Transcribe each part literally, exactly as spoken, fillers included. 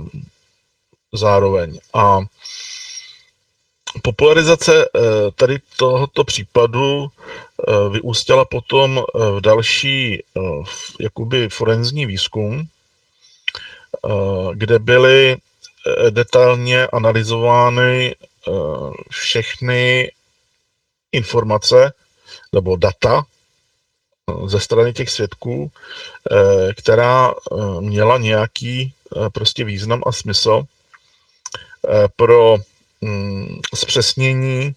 zároveň. A popularizace tady tohoto případu vyústila potom v další jakoby forenzní výzkum, kde byly detailně analyzovány všechny informace nebo data ze strany těch svědků, která měla nějaký prostě význam a smysl pro zpřesnění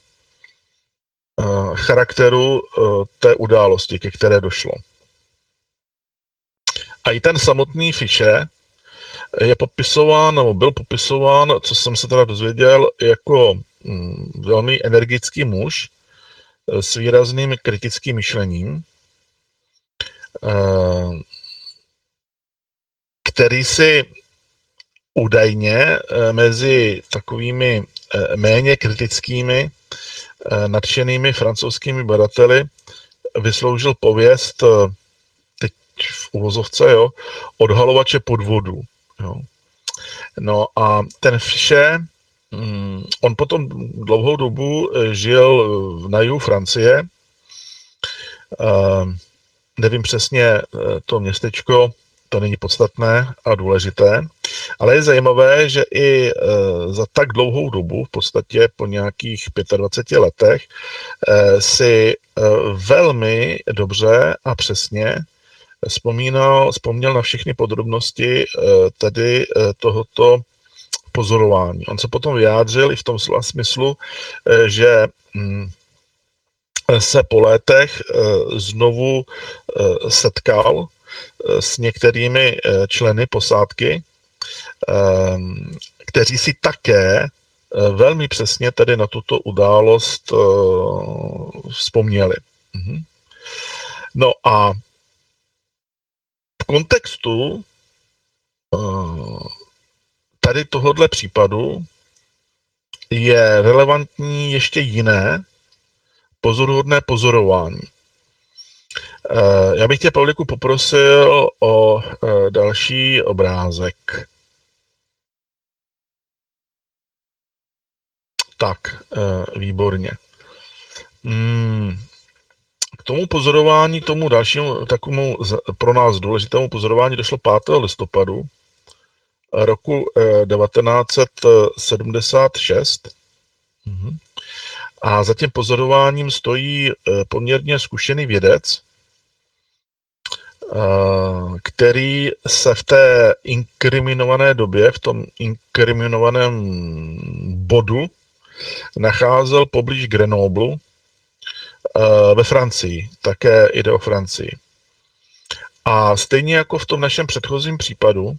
charakteru té události, ke které došlo. A i ten samotný Fischer je popisován, nebo byl popisován, co jsem se teda dozvěděl, jako velmi energický muž s výrazným kritickým myšlením, který si údajně mezi takovými méně kritickými nadšenými francouzskými badateli vysloužil pověst, teď v uvozovce, jo, odhalovače podvodů. Jo. No a ten Fischer, on potom dlouhou dobu žil na jihu Francie, nevím přesně to městečko, to není podstatné a důležité, ale je zajímavé, že i za tak dlouhou dobu, v podstatě po nějakých dvaceti pěti letech, si velmi dobře a přesně vzpomínal, vzpomněl na všechny podrobnosti tedy tohoto pozorování. On se potom vyjádřil i v tom smyslu, že se po létech znovu setkal s některými členy posádky, kteří si také velmi přesně tedy na tuto událost vzpomněli. No a v kontextu tady tohohle případu je relevantní ještě jiné pozoruhodné pozorování. Já bych tě, Pavlíku, poprosil o další obrázek. Tak, výborně. K tomu pozorování, tomu dalšímu takovému pro nás důležitému pozorování došlo pátého listopadu roku devatenáct set sedmdesát šest. A za tím pozorováním stojí poměrně zkušený vědec, který se v té inkriminované době, v tom inkriminovaném bodu, nacházel poblíž Grenoblu ve Francii. Také jde o Francii. A stejně jako v tom našem předchozím případu,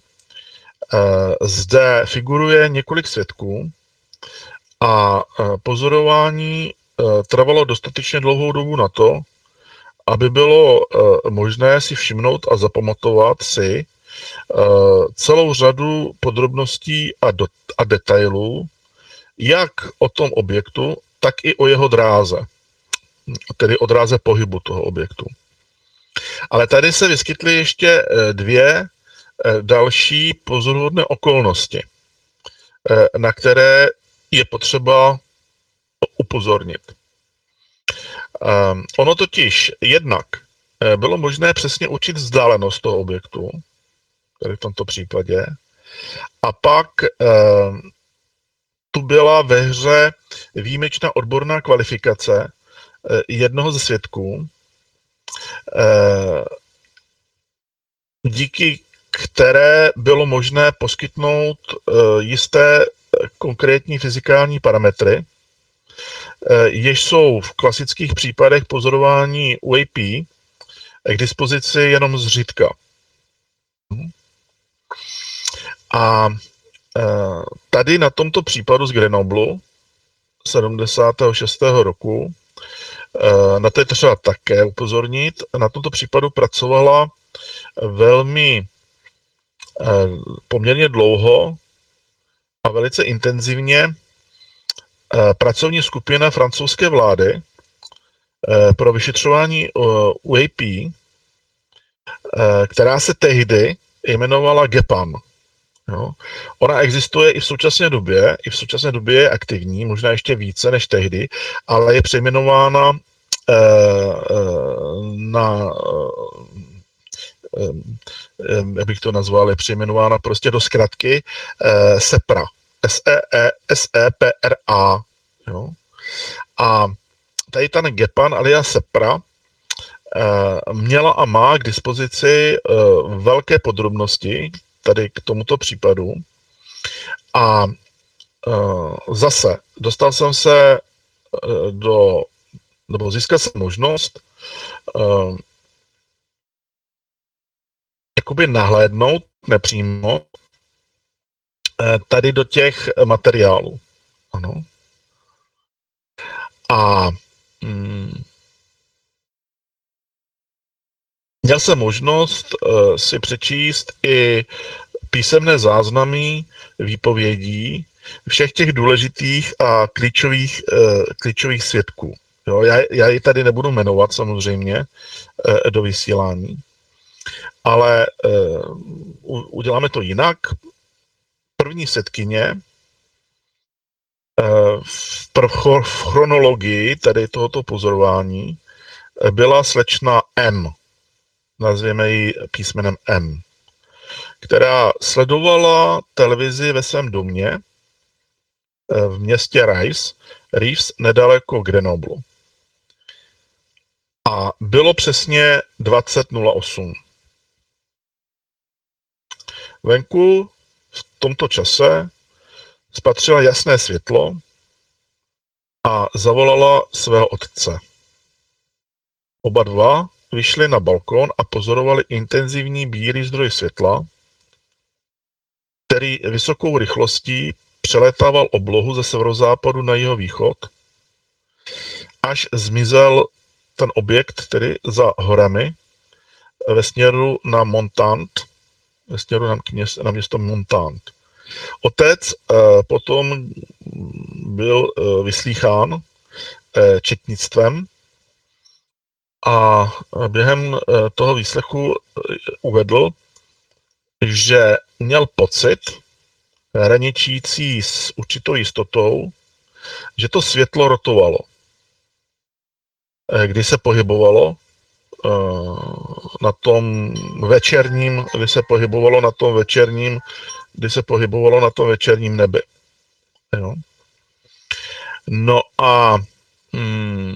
zde figuruje několik svědků a pozorování trvalo dostatečně dlouhou dobu na to, aby bylo možné si všimnout a zapamatovat si celou řadu podrobností a, do, a detailů, jak o tom objektu, tak i o jeho dráze, tedy o dráze pohybu toho objektu. Ale tady se vyskytly ještě dvě další pozoruhodné okolnosti, na které je potřeba upozornit. Um, ono totiž jednak bylo možné přesně určit vzdálenost toho objektu, tady v tomto případě, a pak um, tu byla ve hře výjimečná odborná kvalifikace uh, jednoho ze svědků, uh, díky které bylo možné poskytnout uh, jisté konkrétní fyzikální parametry, jež jsou v klasických případech pozorování U A P k dispozici jenom zřídka. A tady na tomto případu z Grenoblu sedmdesátého šestého roku, na to je třeba také upozornit, na tomto případu pracovala velmi poměrně dlouho a velice intenzivně pracovní skupina francouzské vlády pro vyšetřování U A P, která se tehdy jmenovala GEPAN, Jo. Ona existuje i v současné době, i v současné době je aktivní, možná ještě více než tehdy, ale je přejmenována eh, eh, na, eh, eh, jak bych to nazval, je přejmenována prostě do zkratky eh, SEPRA. S-E-E-S-E-P-R-A. Jo. A tady ten Gepan alias SEPRA měla a má k dispozici velké podrobnosti tady k tomuto případu. A zase dostal jsem se do, nebo získal jsem možnost jakoby nahlédnout nepřímo tady do těch materiálů. Ano. A mm, měl jsem možnost uh, si přečíst i písemné záznamy výpovědí všech těch důležitých a klíčových, uh, klíčových svědků. Jo, já, já ji tady nebudu jmenovat samozřejmě uh, do vysílání, ale uh, uděláme to jinak. První svědkyně uh, v, v chronologii tady tohoto pozorování byla slečna M. Nazvěme ji písmenem M, která sledovala televizi ve svém domě v městě Reeves, Reeves nedaleko Grenoblu. A bylo přesně dvacet nula osm. Venku v tomto čase spatřila jasné světlo a zavolala svého otce. Oba dva vyšli na balkón a pozorovali intenzivní bílý zdroj světla, který vysokou rychlostí přelétával oblohu ze severozápadu na jihovýchod, až zmizel ten objekt tedy za horami ve směru na Montant, ve směru na, měst, na město Montant. Otec eh, potom byl eh, vyslýchán eh, četnictvem a během toho výslechu uvedl, že měl pocit, hraničící s určitou jistotou, že to světlo rotovalo. Kdy se pohybovalo na tom večerním, kdy se pohybovalo na tom večerním, kdy se pohybovalo na tom večerním nebi. Jo. No a hmm,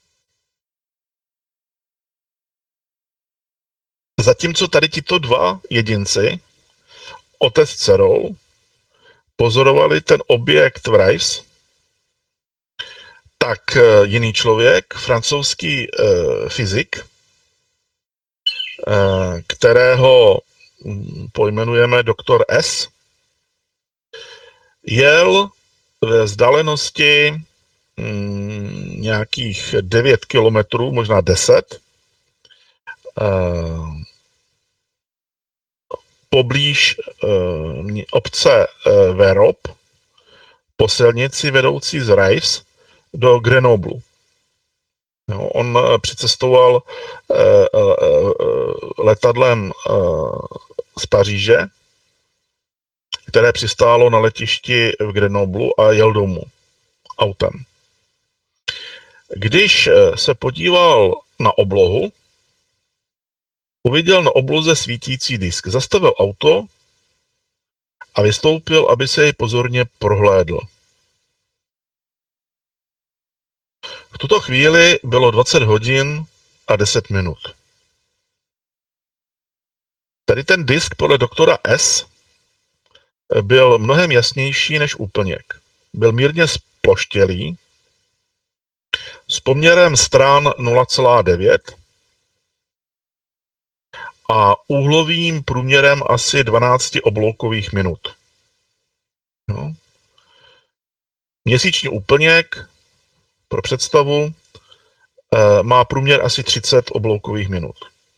zatímco tady tito dva jedinci, otec s dcerou, pozorovali ten objekt v Reeves, tak jiný člověk, francouzský uh, fyzik, uh, kterého pojmenujeme doktor S, jel ve vzdálenosti um, nějakých devět kilometrů, možná deset, uh, poblíž uh, obce uh, Verop po silnici vedoucí z Reeves do Grenoblu. Jo, on uh, přicestoval uh, uh, uh, letadlem uh, z Paříže, které přistálo na letišti v Grenoblu a jel domů autem. Když uh, se podíval na oblohu, uviděl na obloze svítící disk, zastavil auto a vystoupil, aby se jej pozorně prohlédl. V tuto chvíli bylo dvacet hodin a deset minut. Tady ten disk podle doktora S byl mnohem jasnější než úplněk. Byl mírně sploštělý, s poměrem stran nula celá devět a úhlovým průměrem asi dvanáct obloukových minut. No. Měsíční úplněk, pro představu, má průměr asi třicet obloukových minut.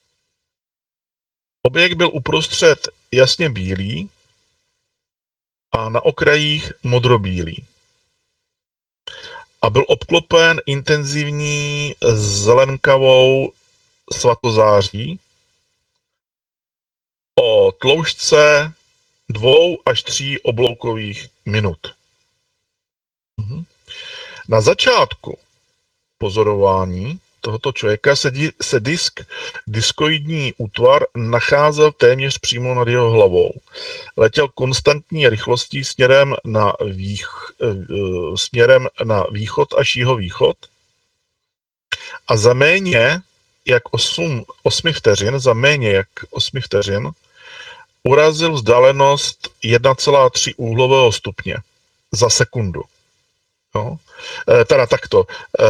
Objekt byl uprostřed jasně bílý a na okrajích modrobílý. A byl obklopen intenzivní zelenkavou svatozáří o tloušťce dvou až tří obloukových minut. Mhm. Na začátku pozorování tohoto člověka se, di, se disk, diskoidní útvar nacházel téměř přímo nad jeho hlavou. Letěl konstantní rychlostí směrem na, vých, směrem na východ až jihovýchod a za méně jak osm, osmi vteřin, za méně jak osmi vteřin urazil vzdálenost jedna celá tři úhlového stupně za sekundu. No. E, teda takto. E,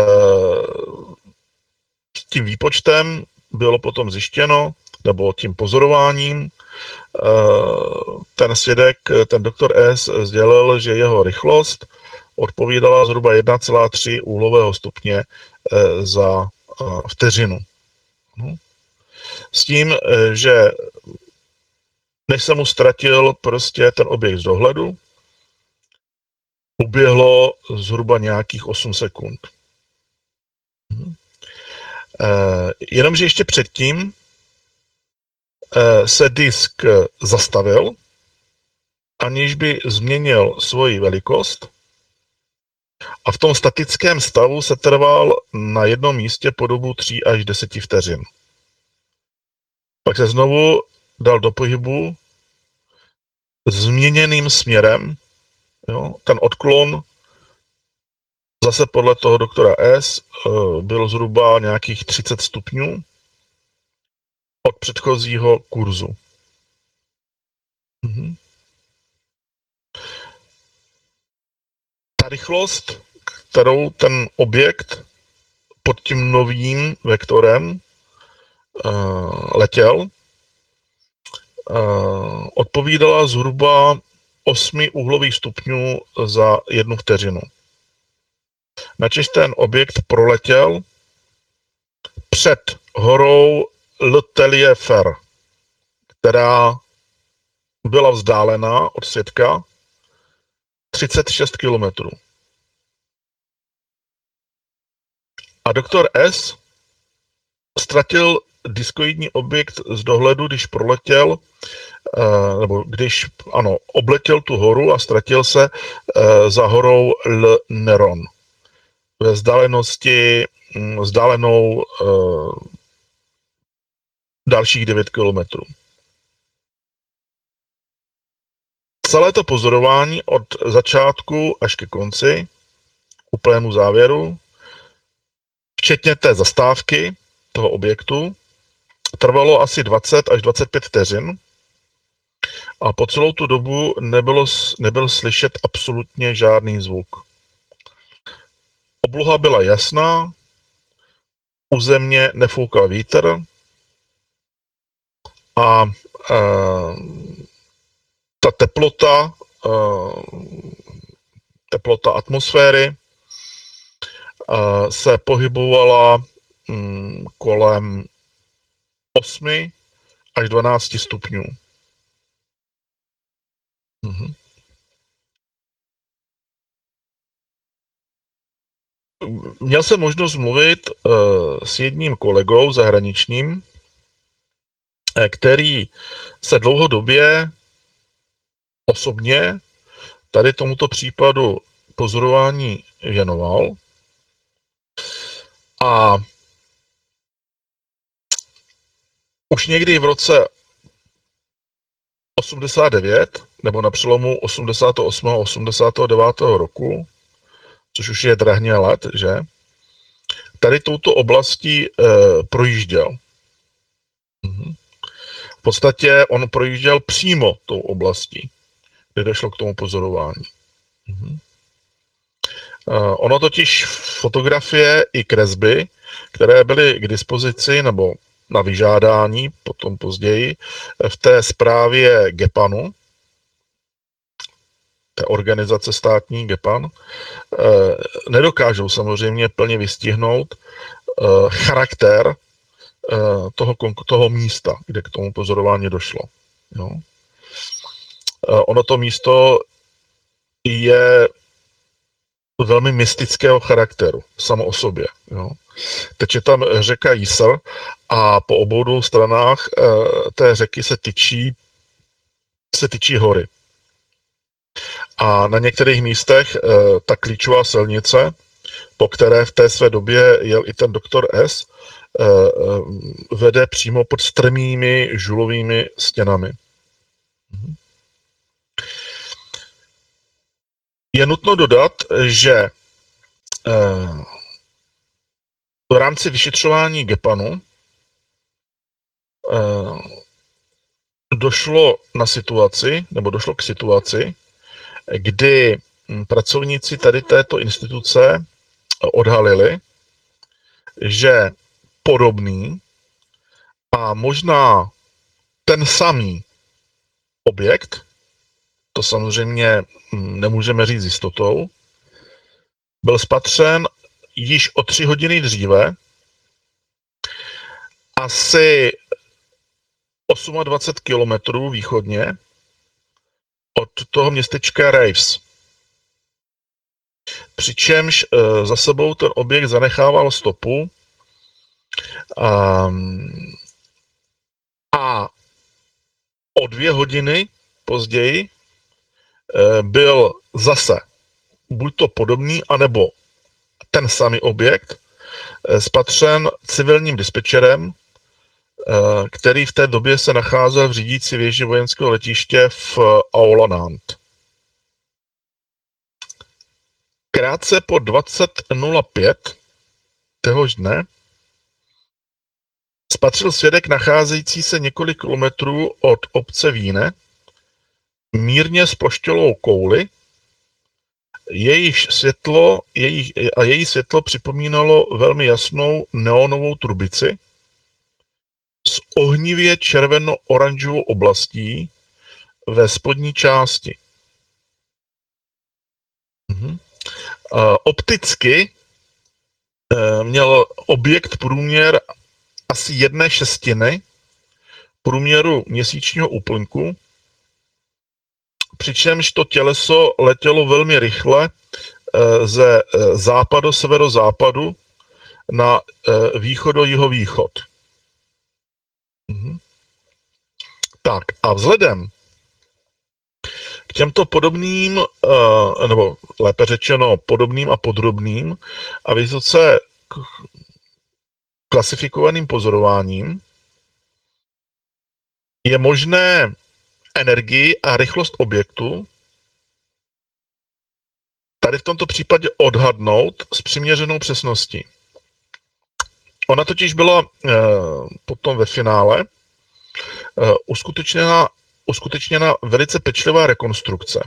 s tím výpočtem bylo potom zjištěno, nebo tím pozorováním, e, ten svědek, ten doktor S. sdělil, že jeho rychlost odpovídala zhruba jedna celá tři úhlového stupně e, za e, vteřinu. No. S tím, e, že než se mu ztratil prostě ten objekt z dohledu, uběhlo zhruba nějakých osm sekund. Mhm. E, jenomže ještě předtím e, se disk zastavil, aniž by změnil svoji velikost a v tom statickém stavu se trval na jednom místě po dobu tří až deseti vteřin. Pak se znovu dal do pohybu změněným směrem. Jo, ten odklon zase podle toho doktora S byl zhruba nějakých třicet stupňů od předchozího kurzu. Mhm. Ta rychlost, kterou ten objekt pod tím novým vektorem uh, letěl, uh, odpovídala zhruba osmi úhlových stupňů za jednu vteřinu. Načež ten objekt proletěl před horou Le Tellier-Fer, která byla vzdálená od svědka třicet šest kilometrů. A doktor S. ztratil diskoidní objekt z dohledu, když proletěl, nebo když, ano, obletěl tu horu a ztratil se za horou Le Neron ve vzdálenosti, vzdálenou dalších devět kilometrů. Celé to pozorování od začátku až ke konci, k úplnému závěru, včetně té zastávky toho objektu, trvalo asi dvacet až dvacet pět vteřin a po celou tu dobu nebylo, nebyl slyšet absolutně žádný zvuk. Obloha byla jasná, u země nefoukal vítr a, a ta teplota, a, teplota atmosféry a, se pohybovala m, kolem osmi až dvanácti stupňů. Mhm. Měl jsem možnost mluvit uh, s jedním kolegou zahraničním, který se dlouhodobě osobně tady tomuto případu pozorování věnoval. A už někdy v roce osmdesát devět, nebo na přelomu osmdesátého osmého a osmdesátého devátého roku, což už je drahně let, že? Tady touto oblastí e, projížděl. Mhm. V podstatě on projížděl přímo tou oblastí, kde došlo k tomu pozorování. Mhm. E, ono totiž fotografie i kresby, které byly k dispozici nebo na vyžádání, potom později, v té zprávě Gepanu, té organizace státní Gepan, nedokážou samozřejmě plně vystihnout charakter toho, toho místa, kde k tomu pozorování došlo. Jo. Ono to místo je velmi mystického charakteru, samo o sobě. Jo. Teče tam řeka Yser a po obou dvou stranách té řeky se tyčí se tyčí hory. A na některých místech e, ta klíčová silnice, po které v té své době jel i ten doktor S, e, e, vede přímo pod strmými žulovými stěnami. Je nutno dodat, že e, v rámci vyšetřování Gepanu e, došlo na situaci, nebo došlo k situaci, kdy pracovníci tady této instituce odhalili, že podobný a možná ten samý objekt, to samozřejmě nemůžeme říct s jistotou, byl spatřen již o tři hodiny dříve, asi dvacet osm kilometrů východně od toho městečka Raves. Přičemž e, za sebou ten objekt zanechával stopu a, a o dvě hodiny později e, byl zase buď to podobný, anebo ten samý objekt e, spatřen civilním dispečerem, e, který v té době se nacházel v řídící věži vojenského letiště v Aula-Nantes. Krátce po dvacet nula pět téhož dne spatřil svědek nacházející se několik kilometrů od obce Víne mírně zploštělou kouli, jejíž světlo, její, a její světlo připomínalo velmi jasnou neonovou trubici s ohnivě červeno-oranžovou oblastí ve spodní části. Mhm. Uh, opticky uh, měl objekt průměr asi jedné šestiny průměru měsíčního úplňku, přičemž to těleso letělo velmi rychle uh, ze uh, západu, severozápadu na uh, východo-jihovýchod. Mhm. Tak a vzhledem k těmto podobným, nebo lépe řečeno podobným a podrobným a vysoce klasifikovaným pozorováním je možné energii a rychlost objektu tady v tomto případě odhadnout s přiměřenou přesností. Ona totiž byla potom ve finále uskutečněna uskutečněna velice pečlivá rekonstrukce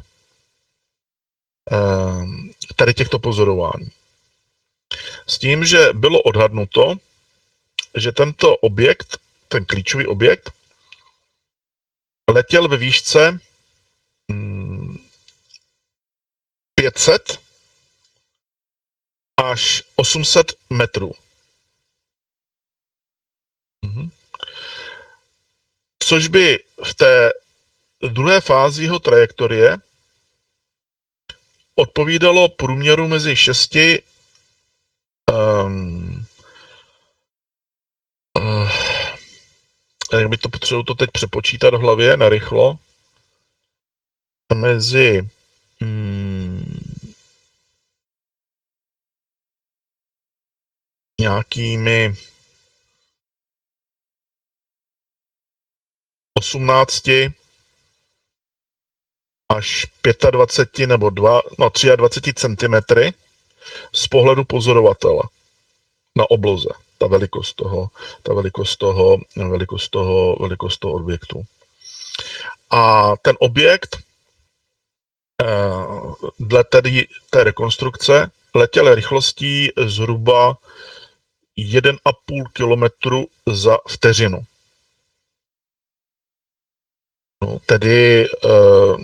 tady těchto pozorování. S tím, že bylo odhadnuto, že tento objekt, ten klíčový objekt, letěl ve výšce pět set až osm set metrů. Což by v té druhé fázi jeho trajektorie odpovídalo průměru mezi šesti um, uh, jak by to potřeboval to teď přepočítat v hlavě narychlo, mezi um, nějakými osmnácti až dvacet pět nebo dva, no dvacet tři centimetrů z pohledu pozorovatele na obloze, ta velikost toho, ta velikost toho, velikost toho, velikost toho objektu. A ten objekt dle tedy té rekonstrukce letěl rychlostí zhruba jeden a půl kilometru za vteřinu. No, tedy uh,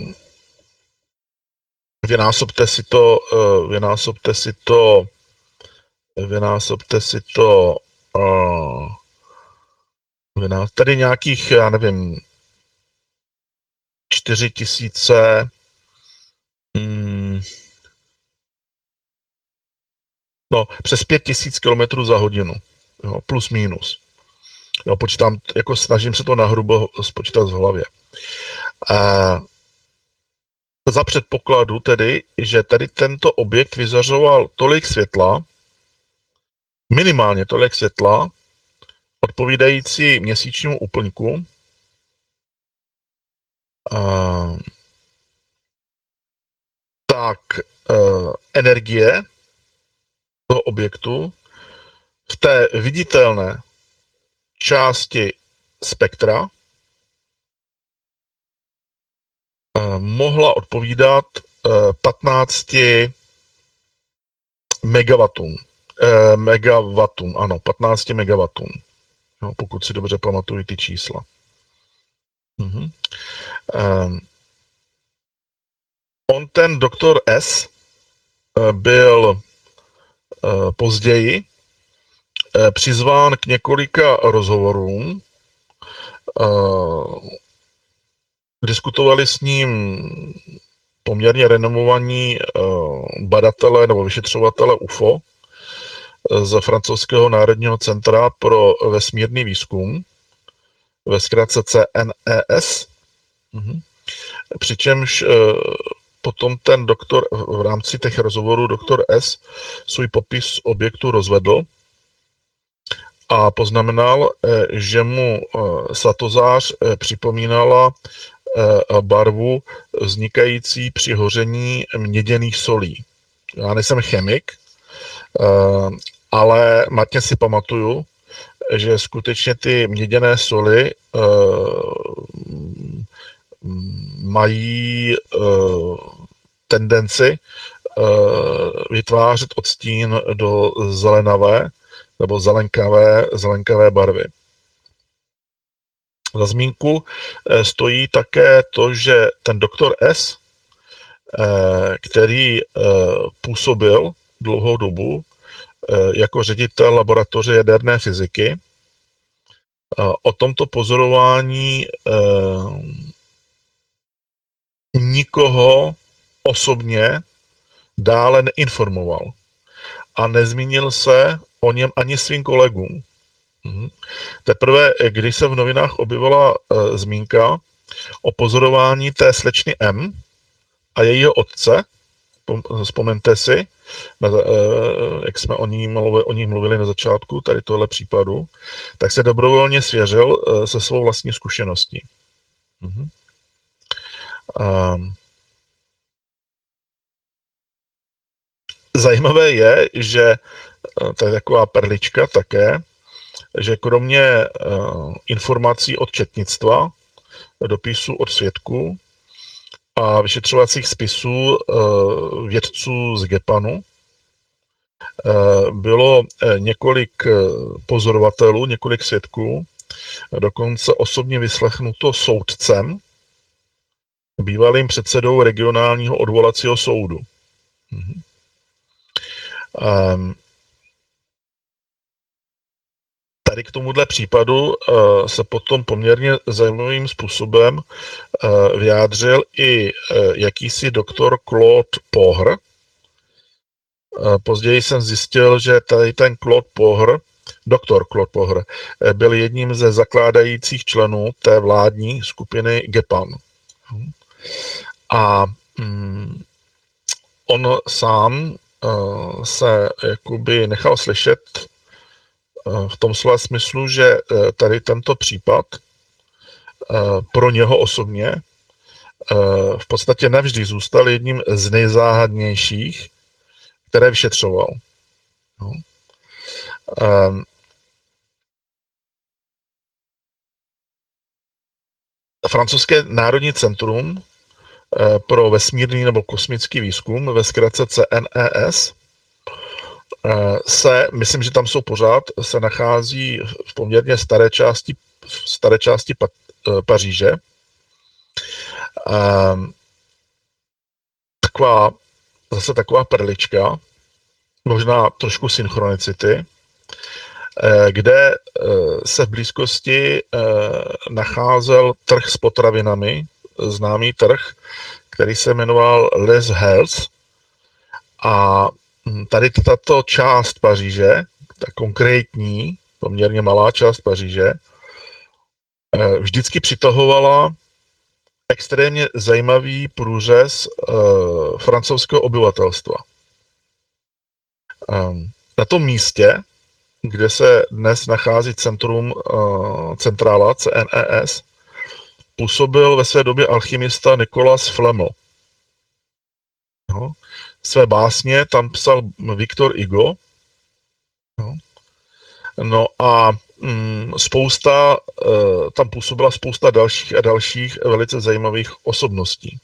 vynásobte si to, uh, vynásobte si to, vynásobte si to, uh, vyná, tedy nějakých, já nevím, čtyři tisíce, mm, no, přes pět tisíc kilometrů za hodinu, jo, plus minus. Jo, počítám, jako snažím se to nahrubo spočítat v hlavě. Za předpokladu tedy, že tady tento objekt vyzařoval tolik světla, minimálně tolik světla, odpovídající měsíčnímu úplňku, tak energie toho objektu v té viditelné části spektra mohla odpovídat patnácti megawatům. Megawatům, ano, patnácti megawatům. No, pokud si dobře pamatuju ty čísla. Mhm. Um, on, ten doktor S, byl uh, později uh, přizván k několika rozhovorům. Uh, diskutovali s ním poměrně renomovaní uh, badatelé nebo vyšetřovatele U F O z francouzského národního centra pro vesmírný výzkum, ve zkratce C N E S. Mhm. Přičemž potom ten doktor v rámci těch rozhovorů doktor S svůj popis objektu rozvedl a poznamenal, že mu satozář připomínala barvu vznikající při hoření měděných solí. Já nejsem chemik, ale matně si pamatuju, že skutečně ty měděné soli uh, mají uh, tendenci uh, vytvářet odstín do zelenavé nebo zelenkavé, zelenkavé barvy. Za zmínku uh, stojí také to, že ten doktor S, uh, který uh, působil dlouhou dobu jako ředitel laboratoře jaderné fyziky, o tomto pozorování nikoho osobně dále neinformoval a nezmínil se o něm ani svým kolegům. Teprve, když se v novinách objevila zmínka o pozorování té slečny M a jejího otce, vzpomeňte si, jak jsme o ní mluvili, o ní mluvili na začátku tady tohle případu, tak se dobrovolně svěřil se svou vlastní zkušeností. Mhm. Zajímavé je, že to je taková perlička také, že kromě informací od četnictva, dopisů od svědků a vyšetřovacích spisů vědců z Gepanu bylo několik pozorovatelů, několik svědků, dokonce osobně vyslechnuto soudcem, bývalým předsedou regionálního odvolacího soudu. Mhm. Tady k tomuhle případu se potom poměrně zajímavým způsobem vyjádřil i jakýsi doktor Claude Poher. Později jsem zjistil, že tady ten Claude Poher, doktor Claude Poher, byl jedním ze zakládajících členů té vládní skupiny Gepan. A mm, on sám uh, se jakoby nechal slyšet uh, v tom slova smyslu, že uh, tady tento případ uh, pro něho osobně uh, v podstatě navždy zůstal jedním z nejzáhadnějších, které vyšetřoval. No. Um, Francouzské národní centrum pro vesmírný nebo kosmický výzkum, ve zkratce C N E S, se, myslím, že tam jsou pořád, se nachází v poměrně staré části, v staré části pa, Paříže. Taková, zase taková perlička, možná trošku synchronicity, kde se v blízkosti nacházel trh s potravinami, známý trh, který se jmenoval Les Halles. A tady tato část Paříže, ta konkrétní, poměrně malá část Paříže, vždycky přitahovala extrémně zajímavý průřez uh, francouzského obyvatelstva. Um, na tom místě, kde se dnes nachází centrum, uh, centrála C N E S, působil ve své době alchymista Nicolas Flamel. No. Své básně tam psal Victor Hugo. No, no a mm, spousta, uh, tam působila spousta dalších a dalších velice zajímavých osobností.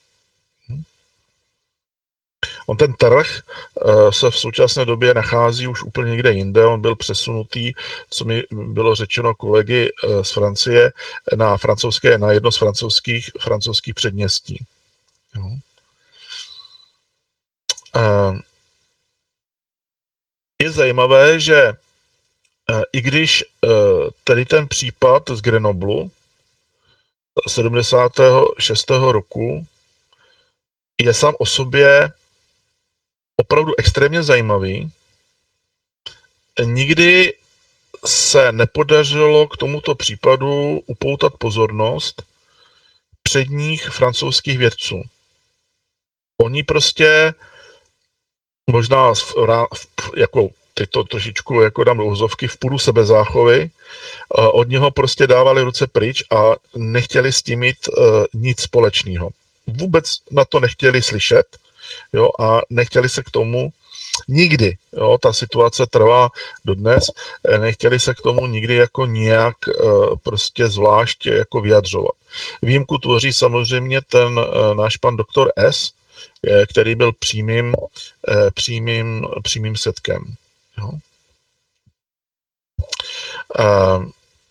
On ten trh uh, se v současné době nachází už úplně někde jinde. On byl přesunutý, co mi bylo řečeno kolegy uh, z Francie, na francouzské, na jedno z francouzských, francouzských předměstí. Jo. Uh, je zajímavé, že uh, i když uh, tedy ten případ z Grenoblu sedmdesátého šestého roku je sám o sobě opravdu extrémně zajímavý, nikdy se nepodařilo k tomuto případu upoutat pozornost předních francouzských vědců. Oni prostě možná v, jako teď to trošičku jako dám do úzovky, v půdu sebezáchovy, od něho prostě dávali ruce pryč a nechtěli s tím mít uh, nic společného. Vůbec na to nechtěli slyšet, jo, a nechtěli se k tomu nikdy, jo, ta situace trvá dodnes, nechtěli se k tomu nikdy jako nějak uh, prostě zvlášť jako vyjadřovat. Výjimku tvoří samozřejmě ten uh, náš pan doktor S., který byl přímým, uh, přímým, přímým svědkem. Jo. Uh,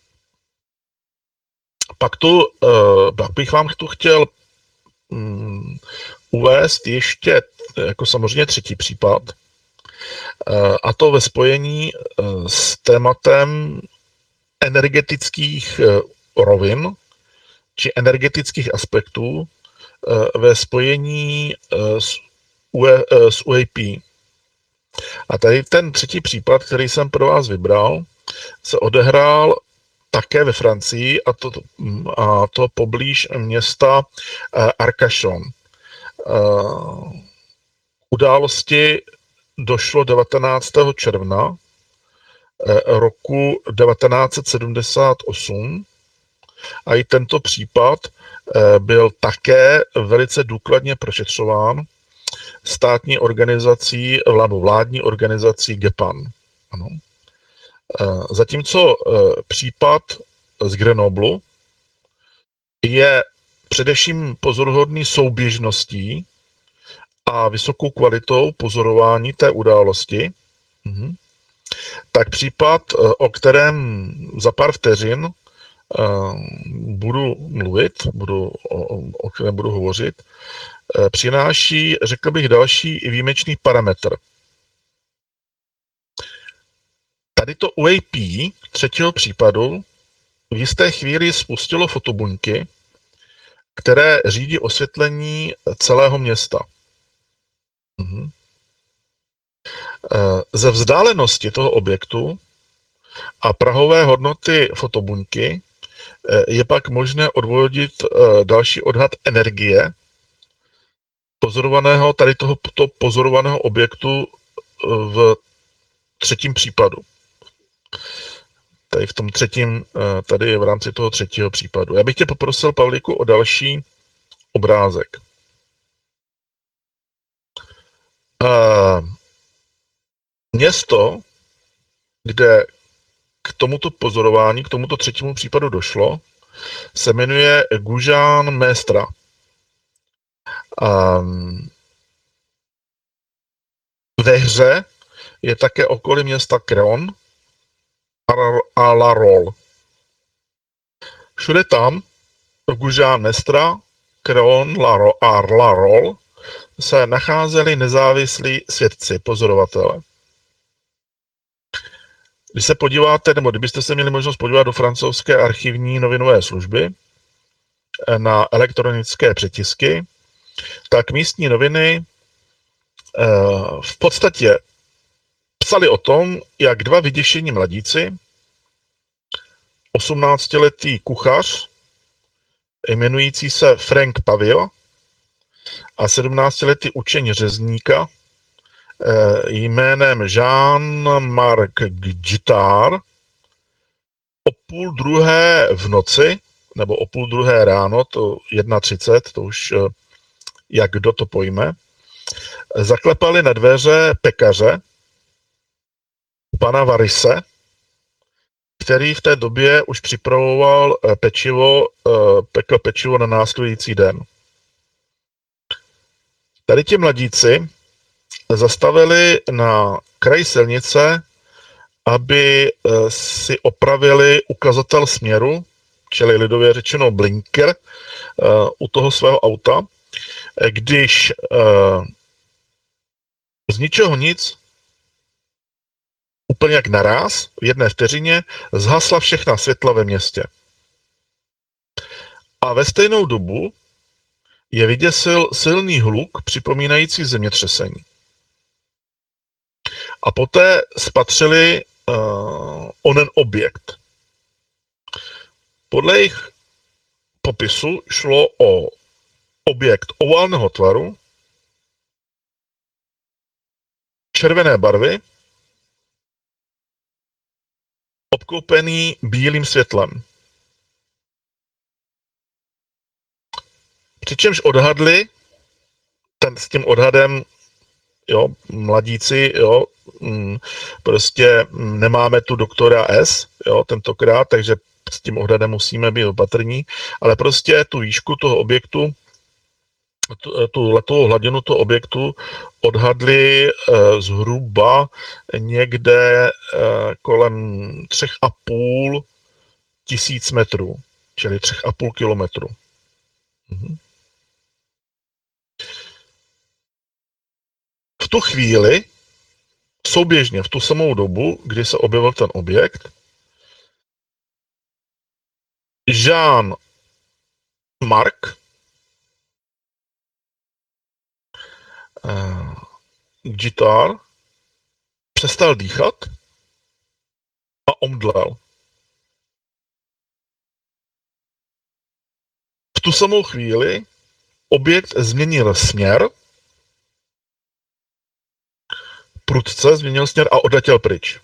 pak, tu, uh, pak bych vám tu chtěl um, uvést ještě jako samozřejmě třetí případ, uh, a to ve spojení uh, s tématem energetických uh, rovin či energetických aspektů uh, ve spojení uh, s, U, uh, s U A P. A tady ten třetí případ, který jsem pro vás vybral, se odehrál také ve Francii, a to, a to poblíž města Arcachon. Události došlo devatenáctého června roku devatenáct set sedmdesát osm a i tento případ byl také velice důkladně prošetřován státní organizací, vládní organizací GEPAN. Ano. Zatímco případ z Grenoblu je především pozoruhodný souběžností a vysokou kvalitou pozorování té události, tak případ, o kterém za pár vteřin budu mluvit, budu, o, o kterém budu hovořit, přináší, řekl bych, další výjimečný parametr. Tady to U A P třetího případu v jisté chvíli spustilo fotobuňky, které řídí osvětlení celého města. Mhm. Ze vzdálenosti toho objektu a prahové hodnoty fotobuňky je pak možné odvodit další odhad energie pozorovaného, tady toho to pozorovaného objektu v třetím případu. Tady v tom třetím, tady v rámci toho třetího případu. Já bych tě poprosil, Pavlíku, o další obrázek. Město, kde k tomuto pozorování, k tomuto třetímu případu došlo, se jmenuje Gujan Mestra. Um, ve hře je také okolí města Creon a La Rolle. Všude tam, v Gujan Mestra, Creon a La Rolle, se nacházeli nezávislí svědci, pozorovatele. Když se podíváte, nebo kdybyste se měli možnost podívat do francouzské archivní novinové služby na elektronické přetisky, tak místní noviny v podstatě psali o tom, jak dva vyděšení mladíci, osmnáctiletý kuchař jmenující se Frank Pavio a sedmnáctiletý učeň řezníka jménem Jean-Marc Guittard o půl druhé v noci, nebo o půl druhé ráno, to jedna třicet, to už jak kdo to pojme, zaklepali na dveře pekaře, pana Varise, který v té době už připravoval pečivo, pekl pečivo na následující den. Tady ti mladíci zastavili na kraji silnice, aby si opravili ukazatel směru, čili lidově řečeno blinker, u toho svého auta, když z ničeho nic, úplně jak naráz, v jedné vteřině, zhasla všechna světla ve městě. A ve stejnou dobu je vyděsil silný hluk připomínající zemětřesení. A poté spatřili uh, onen objekt. Podle jejich popisu šlo o objekt oválného tvaru, červené barvy, obklopený bílým světlem. Přičemž odhadli, ten, s tím odhadem, jo, mladíci, jo, m, prostě nemáme tu doktora S, jo, tentokrát, takže s tím odhadem musíme být opatrní, ale prostě tu výšku toho objektu, tu, tu letovou hladinu toho objektu odhadli eh, zhruba někde eh, kolem třech a půl tisíc metrů, čili třech a půl kilometru. Mhm. V tu chvíli, souběžně v tu samou dobu, kdy se objevil ten objekt, Jean Marc uh, Guittard přestal dýchat a omdlel. V tu samou chvíli objekt změnil směr, prudce změnil směr a odletěl pryč.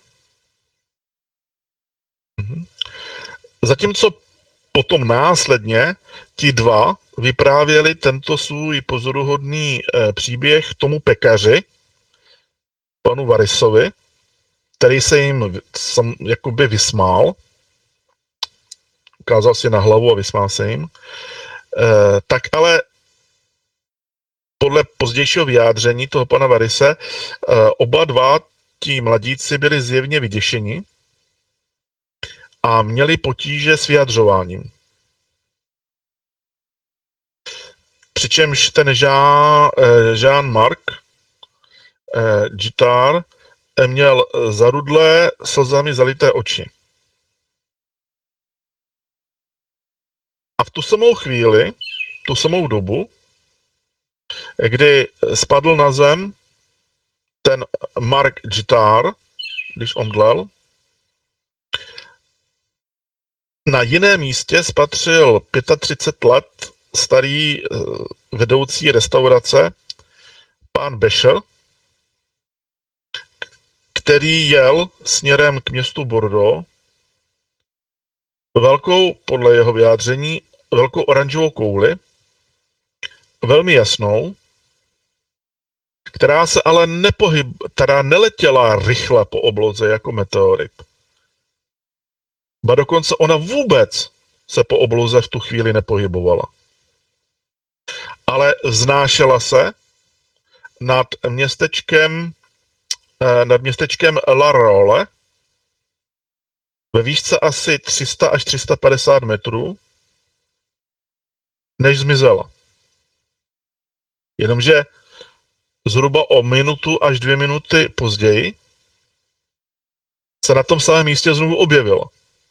Mhm. Zatímco potom následně ti dva vyprávěli tento svůj pozoruhodný eh, příběh tomu pekaři, panu Varisovi, který se jim sam, jakoby vysmál, ukázal si na hlavu a vysmál se jim, eh, tak ale podle pozdějšího vyjádření toho pana Varise, oba dva ti mladíci byli zjevně vyděšeni a měli potíže s vyjadřováním. Přičemž ten Jean, Jean-Marc Guittard měl zarudlé slzami zalité oči. A v tu samou chvíli, tu samou dobu, kdy spadl na zem ten Marc Guittard, když omdlel, na jiném místě spatřil třicet pět let starý vedoucí restaurace pán Becher, který jel směrem k městu Bordeaux velkou, podle jeho vyjádření, velkou oranžovou kouli, velmi jasnou, která se ale nepohyb, která neletěla rychle po obloze jako meteorit. Ba dokonce ona vůbec se po obloze v tu chvíli nepohybovala. Ale vznášela se nad městečkem, nad městečkem La Rolle ve výšce asi tři sta až tři sta padesát metrů, než zmizela. Jenomže zhruba o minutu až dvě minuty později se na tom samém místě znovu objevila.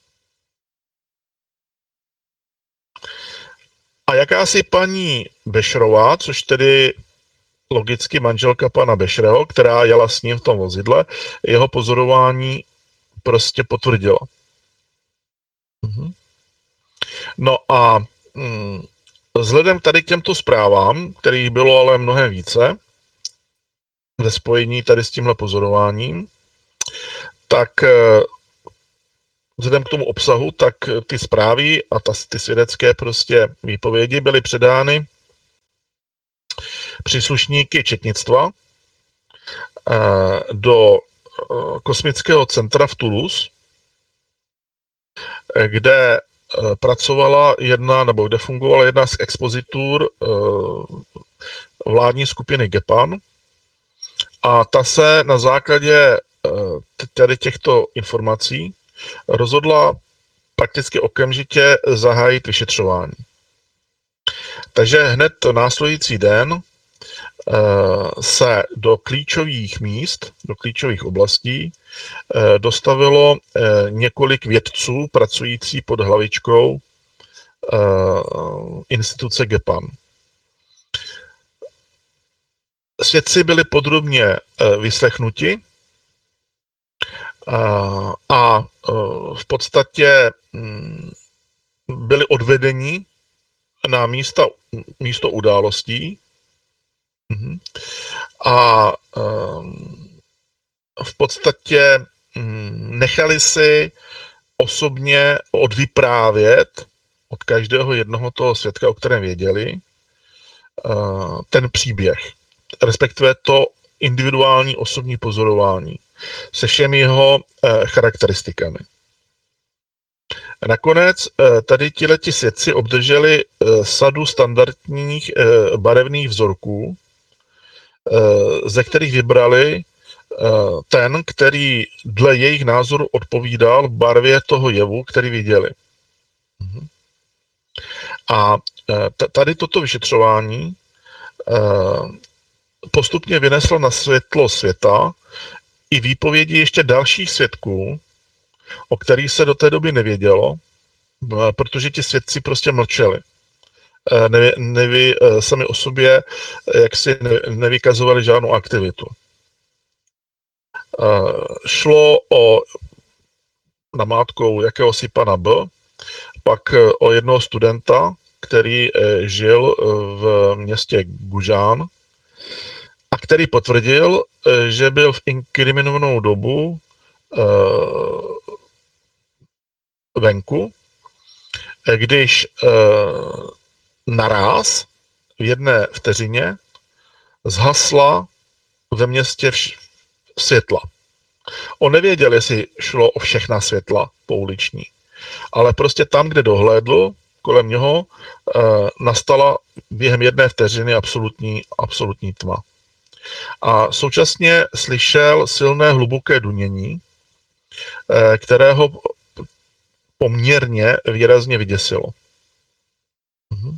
A jakási paní Becherová, což tedy logicky manželka pana Bechereho, která jela s ním v tom vozidle, jeho pozorování prostě potvrdila. Mhm. No a vzhledem tady k těmto zprávám, kterých bylo ale mnohem více, ve spojení tady s tímhle pozorováním, tak vzhledem k tomu obsahu, tak ty zprávy a ta, ty svědecké prostě výpovědi byly předány příslušníky četnictva do kosmického centra v Toulouse, kde pracovala jedna, nebo kde fungovala jedna z expozitur vládní skupiny GEPAN, a ta se na základě tady těchto informací rozhodla prakticky okamžitě zahájit vyšetřování. Takže hned následující den se do klíčových míst, do klíčových oblastí dostavilo několik vědců pracující pod hlavičkou instituce GEPAN. Svědci byli podrobně vyslechnuti a v podstatě byli odvedeni na místa, místo událostí a v podstatě nechali si osobně odvyprávět od každého jednoho toho svědka, o kterém věděli, ten příběh, respektive to individuální osobní pozorování se všemi jeho charakteristikami. Nakonec tady tihleti svědci obdrželi sadu standardních barevných vzorků, ze kterých vybrali ten, který dle jejich názoru odpovídal barvě toho jevu, který viděli. A tady toto vyšetřování postupně vyneslo na světlo světa i výpovědi ještě dalších svědků, o kterých se do té doby nevědělo, protože ti svědci prostě mlčeli. Nevy, nevy, sami o sobě jaksi nevykazovali žádnou aktivitu. Šlo o namátkou jakéhosi pana B, pak o jednoho studenta, který žil v městě Guján a který potvrdil, že byl v inkriminovanou dobu venku, když naráz v jedné vteřině zhasla ve městě světla. On nevěděl, jestli šlo o všechna světla pouliční, ale prostě tam, kde dohlédl, kolem něho nastala během jedné vteřiny absolutní, absolutní tma. A současně slyšel silné hluboké dunění, které ho poměrně výrazně vyděsilo. Mhm.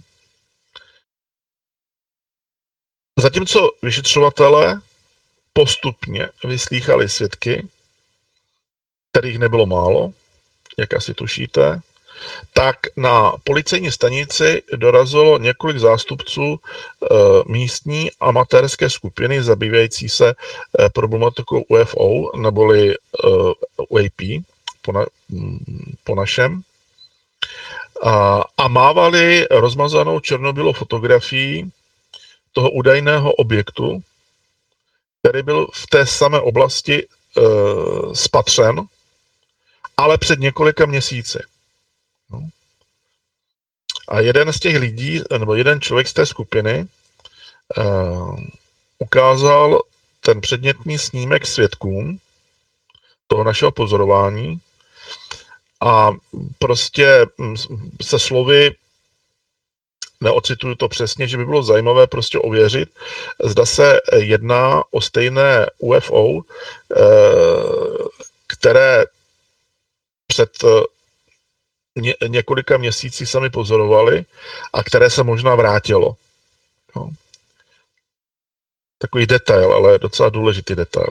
Zatímco vyšetřovatelé postupně vyslýchali svědky, kterých nebylo málo, jak asi tušíte, tak na policejní stanici dorazilo několik zástupců e, místní amatérské skupiny zabývající se e, problematikou U F O, neboli e, U A P po, na, po našem, a, a mávali rozmazanou černobílou fotografií toho údajného objektu, který byl v té samé oblasti e, spatřen, ale před několika měsíci. No. A jeden z těch lidí, nebo jeden člověk z té skupiny uh, ukázal ten předmětný snímek svědkům toho našeho pozorování a prostě se slovy, neocituju to přesně, že by bylo zajímavé prostě ověřit, zda se jedná o stejné U F O, uh, které před ně, několika měsící sami pozorovali a které se možná vrátilo. No. Takový detail, ale docela důležitý detail.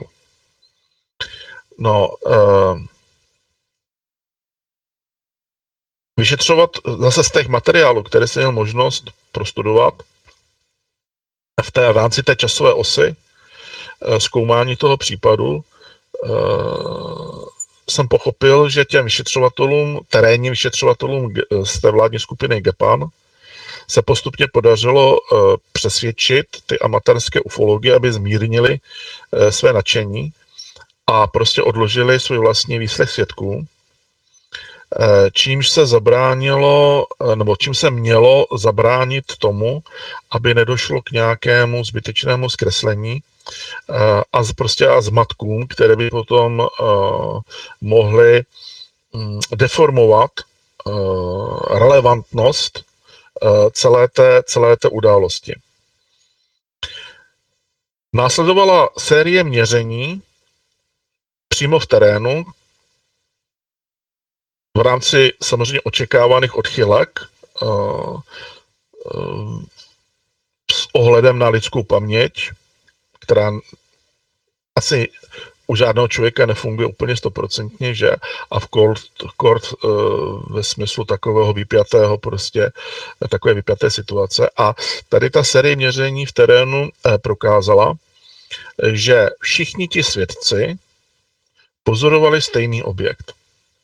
No, uh, vyšetřovat zase z těch materiálů, které jsem měl možnost prostudovat v té v rámci té časové osy uh, zkoumání toho případu, uh, jsem pochopil, že těm vyšetřovatelům, terénním vyšetřovatelům z té vládní skupiny GEPAN se postupně podařilo přesvědčit ty amatérské ufology, aby zmírnili své nadšení a prostě odložili svůj vlastní výslech svědků, čímž se zabránilo, nebo čím se mělo zabránit tomu, aby nedošlo k nějakému zbytečnému zkreslení a prostě a zmatkům, které by potom uh, mohly um, deformovat uh, relevantnost uh, celé té, celé té události. Následovala série měření přímo v terénu v rámci samozřejmě očekávaných odchylek uh, uh, s ohledem na lidskou paměť, která asi u žádného člověka nefunguje úplně stoprocentně, že a v kort, kort uh, ve smyslu takového vypjatého prostě, takové vypjaté situace. A tady ta série měření v terénu uh, prokázala, že všichni ti svědci pozorovali stejný objekt.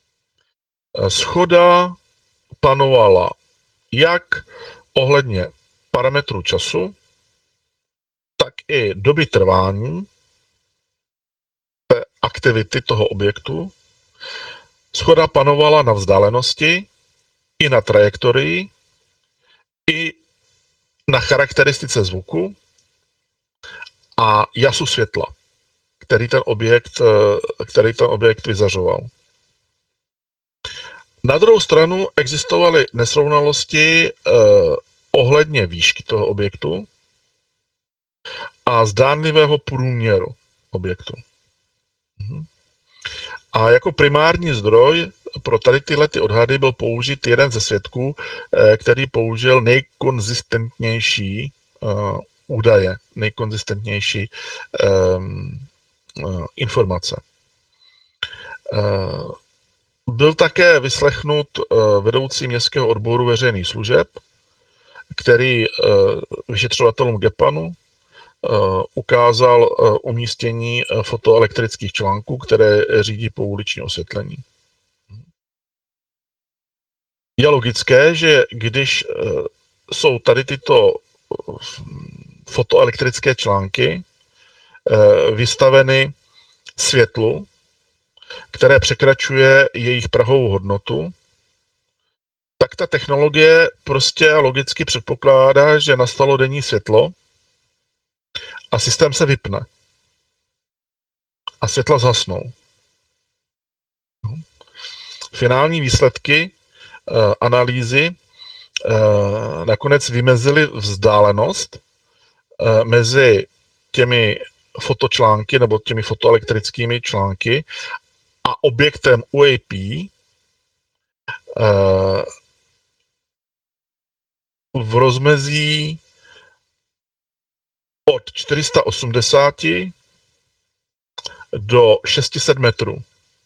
Shoda panovala jak ohledně parametrů času, tak i doby trvání aktivity toho objektu. Shoda panovala na vzdálenosti, i na trajektorii, i na charakteristice zvuku a jasu světla, který ten objekt, který ten objekt vyzařoval. Na druhou stranu existovaly nesrovnalosti eh, ohledně výšky toho objektu a zdánlivého průměru objektu. Mhm. A jako primární zdroj pro tady tyhle ty odhady byl použit jeden ze svědků, eh, který použil nejkonzistentnější eh, údaje, nejkonzistentnější eh, eh, informace. Eh, Byl také vyslechnut vedoucí městského odboru veřejných služeb, který vyšetřovatelům GEPANu ukázal umístění fotoelektrických článků, které řídí pouliční osvětlení. Je logické, že když jsou tady tyto fotoelektrické články vystaveny světlu, které překračuje jejich prahovou hodnotu, tak ta technologie prostě logicky předpokládá, že nastalo denní světlo a systém se vypne. A světla zhasnou. Finální výsledky uh, analýzy uh, nakonec vymezily vzdálenost uh, mezi těmi fotočlánky nebo těmi fotoelektrickými články a objektem U A P uh, v rozmezí od čtyři sta osmdesát do šest set metrů.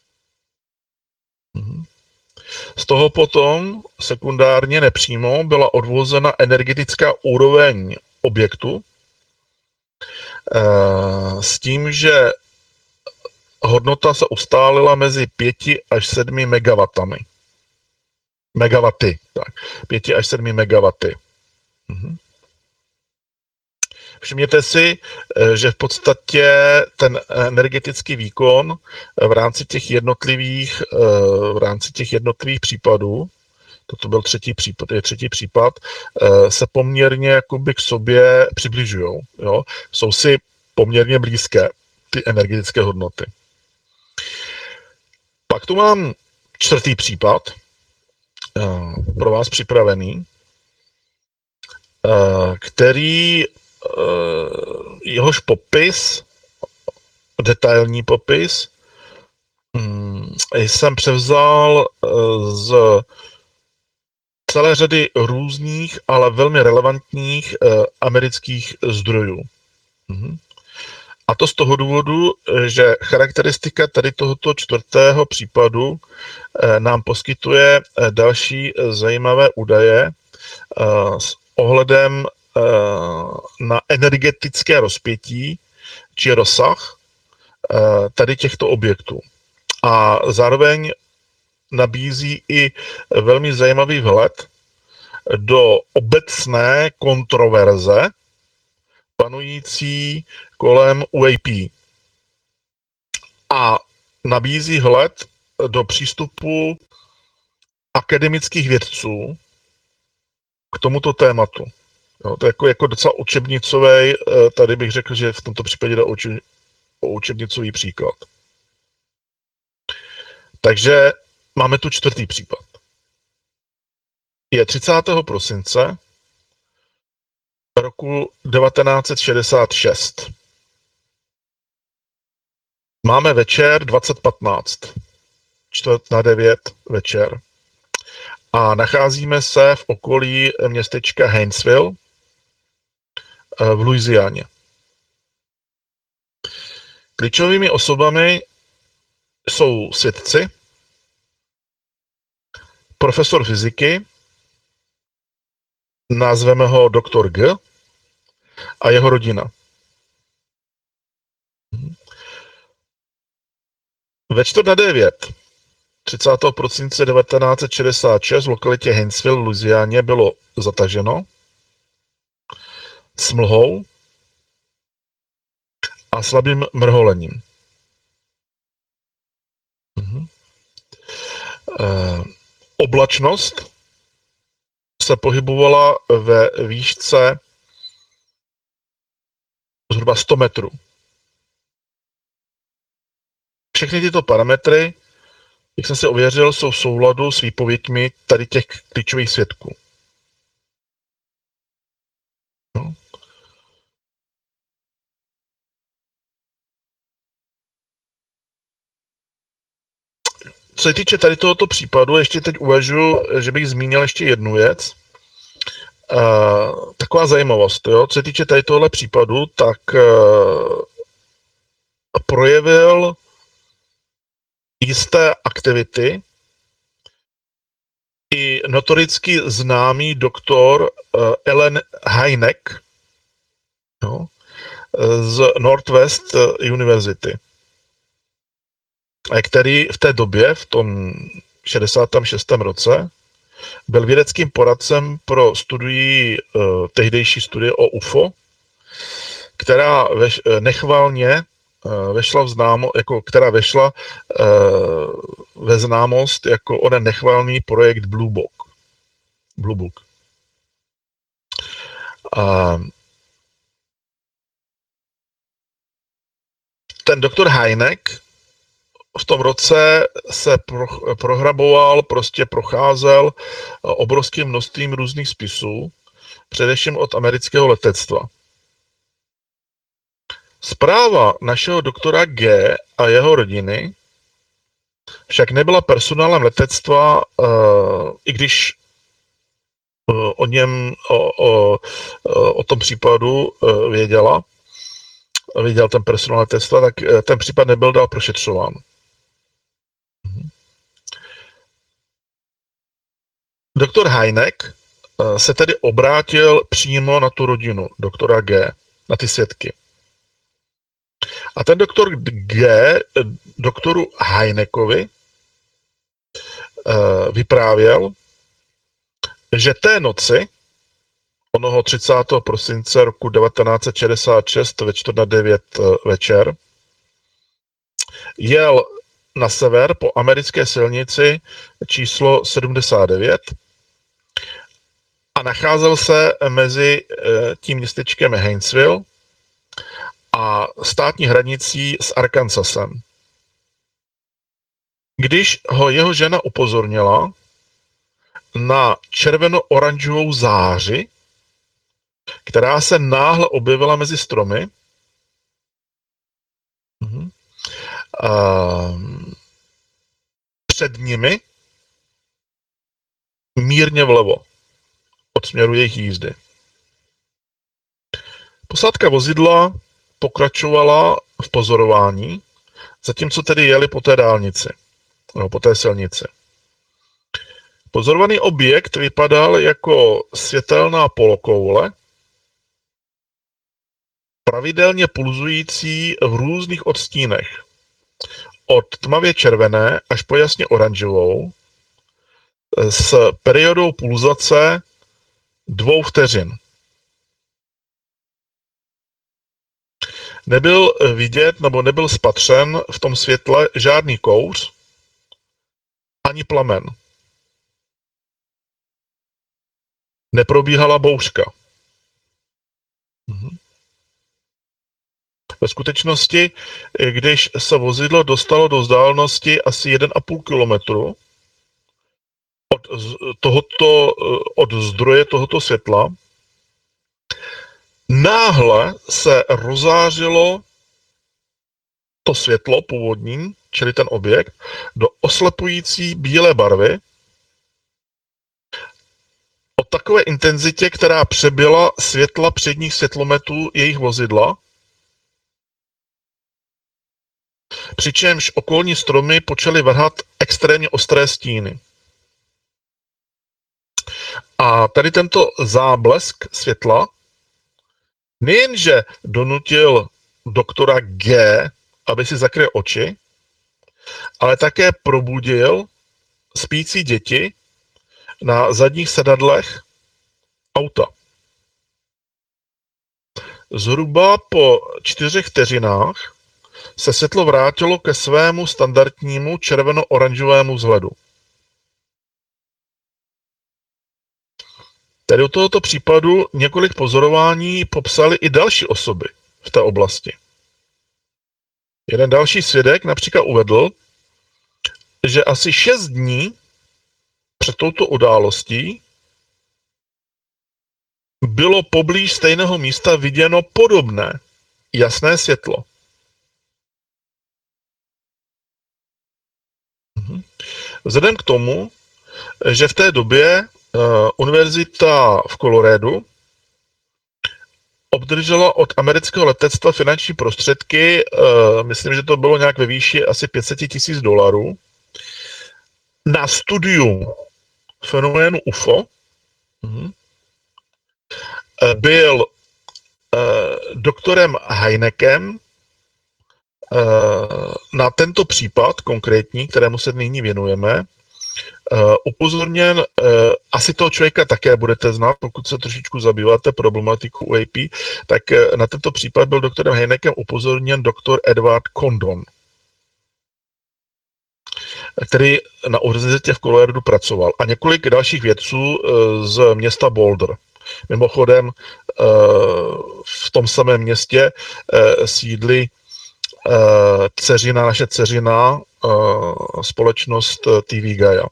Z toho potom sekundárně nepřímo byla odvozena energetická úroveň objektu uh, s tím, že hodnota se ustálila mezi pěti až sedmi megawatami. Megawaty, tak. pěti až sedmi megawaty. Mhm. Všimněte si, že v podstatě ten energetický výkon v rámci těch jednotlivých, v rámci těch jednotlivých případů, toto byl třetí případ, je třetí případ, se poměrně jakoby k sobě přibližují. Jo? Jsou si poměrně blízké ty energetické hodnoty. Pak tu mám čtvrtý případ pro vás připravený, který jehož popis, detailní popis, jsem převzal z celé řady různých, ale velmi relevantních amerických zdrojů. A to z toho důvodu, že charakteristika tady tohoto čtvrtého případu nám poskytuje další zajímavé údaje s ohledem na energetické rozpětí či rozsah tady těchto objektů. A zároveň nabízí i velmi zajímavý vhled do obecné kontroverze panující kolem U A P a nabízí hled do přístupu akademických vědců k tomuto tématu. Jo, to je jako, jako docela učebnicový, tady bych řekl, že v tomto případě jde o učebnicový příklad. Takže máme tu čtvrtý případ. Je třicátého prosince roku devatenáct set šedesát šest. Máme večer dvacet patnáct, čtvrt na devět večer. A nacházíme se v okolí městečka Haynesville v Louisianě. Klíčovými osobami jsou svědci, profesor fyziky, nazveme ho doktor G, a jeho rodina. Ve čtvrt na devět třicátého prosince devatenáct set šedesát šest v lokalitě Haynesville v Louisianě bylo zataženo s mlhou a slabým mrholením. Mhm. E, oblačnost se pohybovala ve výšce zhruba sto metrů. Všechny tyto parametry, jak jsem si ověřil, jsou v souladu s výpověďmi tady těch klíčových svědků. No. Co se týče tady tohoto případu, ještě teď uvažuji, že bych zmínil ještě jednu věc. Uh, taková zajímavost, jo? Co se týče tady tohoto případu, tak uh, projevil jisté aktivity i notoricky známý doktor uh, Ellen Hynek, jo? Z Northwest University, který v té době, v tom šedesátém šestém roce, byl vědeckým poradcem pro studii, uh, tehdejší studie o U F O, která veš, nechvalně uh, vešla v známo, jako, která vešla uh, ve známost jako onen nechvalný projekt Blue Book. Blue Book. Uh, ten doktor Hynek v tom roce se pro, prohraboval, prostě procházel obrovským množstvím různých spisů, především od amerického letectva. Zpráva našeho doktora G a jeho rodiny však nebyla personálem letectva, uh, i když uh, o něm, o, o, o tom případu uh, věděla, věděl ten personál letectva, tak uh, ten případ nebyl dál prošetřován. Doktor Hynek se tedy obrátil přímo na tu rodinu doktora G, na ty svědky. A ten doktor G doktoru Hynekovi vyprávěl, že té noci, onoho třicátého prosince roku devatenáct set šedesát šest ve čtvrt na devět večer, jel na sever po americké silnici číslo sedmdesát devět a nacházel se mezi tím městečkem Haynesville a státní hranicí s Arkansasem. Když ho jeho žena upozornila na červeno-oranžovou záři, která se náhle objevila mezi stromy, mhm. Uh, před nimi mírně vlevo od směru jejich jízdy. Posádka vozidla pokračovala v pozorování, zatímco tedy jeli po té dálnici, no, po té silnici. Pozorovaný objekt vypadal jako světelná polokoule, pravidelně pulzující v různých odstínech. Od tmavě červené až po jasně oranžovou, s periodou pulzace dvou vteřin. Nebyl vidět nebo nebyl spatřen v tom světle žádný kouř ani plamen. Neprobíhala bouřka. Mhm. Ve skutečnosti, když se vozidlo dostalo do vzdálenosti asi jeden a půl kilometru od, tohoto, od zdroje tohoto světla, náhle se rozářilo to světlo původní, čili ten objekt, do oslepující bílé barvy o takové intenzitě, která přebyla světla předních světlometů jejich vozidla, přičemž okolní stromy počaly vrhat extrémně ostré stíny. A tady tento záblesk světla nejenže donutil doktora G, aby si zakryl oči, ale také probudil spící děti na zadních sedadlech auta. Zhruba po čtyřech vteřinách se světlo vrátilo ke svému standardnímu červeno-oranžovému vzhledu. Tedy u tohoto případu několik pozorování popsali i další osoby v té oblasti. Jeden další svědek například uvedl, že asi šest dní před touto událostí bylo poblíž stejného místa viděno podobné jasné světlo. Vzhledem k tomu, že v té době uh, univerzita v Coloradu obdržela od amerického letectva finanční prostředky, uh, myslím, že to bylo nějak ve výši asi pět set tisíc dolarů, na studium fenoménu U F O, uh, byl uh, doktorem Heinekem uh, na tento případ konkrétní, kterému se nyní věnujeme, Uh, upozorněn, uh, asi toho člověka také budete znát, pokud se trošičku zabýváte problematikou U A P, tak uh, na tento případ byl doktorem Heinekem upozorněn doktor Edward Condon, který na univerzitě v Coloradu pracoval, a několik dalších vědců uh, z města Boulder. Mimochodem, uh, v tom samém městě uh, sídlí uh, dceřina, naše dceřina, uh, společnost T V Gaia.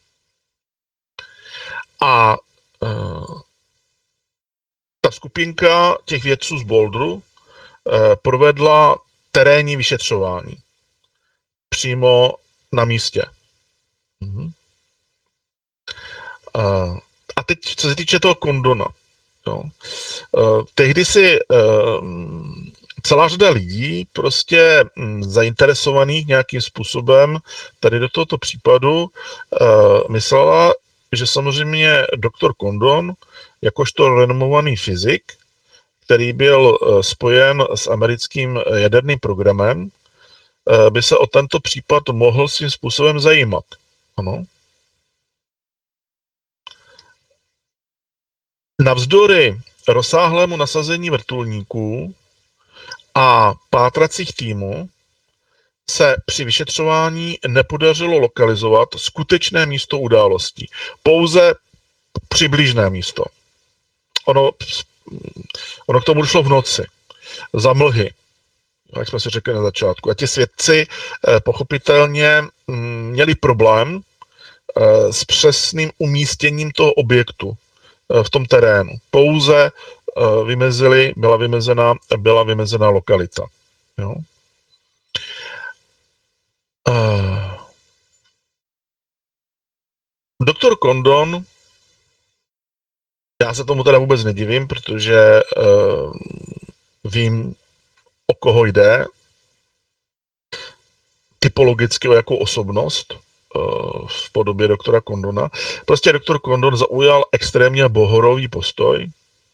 A uh, ta skupinka těch vědců z Boulderu uh, provedla terénní vyšetřování přímo na místě. Uh-huh. Uh, a teď, co se týče toho Condona. Jo. Uh, tehdy si uh, celá řada lidí prostě um, zainteresovaných nějakým způsobem tady do tohoto případu uh, myslela, že samozřejmě doktor Condon, jakožto renomovaný fyzik, který byl spojen s americkým jaderným programem, by se o tento případ mohl svým způsobem zajímat. Ano. Navzdory rozsáhlému nasazení vrtulníků a pátracích týmů se při vyšetřování nepodařilo lokalizovat skutečné místo událostí. Pouze přibližné místo. Ono, ono k tomu došlo v noci. Za mlhy, jak jsme si řekli na začátku. A ti svědci eh, pochopitelně mm, měli problém eh, s přesným umístěním toho objektu eh, v tom terénu. Pouze eh, vymezili, byla vymezena, byla vymezena lokalita. Jo? Uh, doktor Condon, já se tomu teda vůbec nedivím, protože uh, vím, o koho jde, typologicky o jakou osobnost uh, v podobě doktora Condona. Prostě doktor Condon zaujal extrémně bohorový postoj.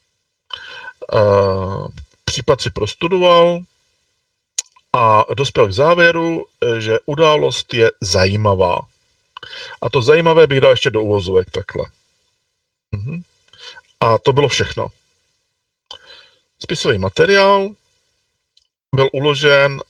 Uh, případ si prostudoval a dospěl k závěru, že událost je zajímavá. A to zajímavé bych dal ještě do uvozovek takhle. Mhm. A to bylo všechno. Spisový materiál byl uložen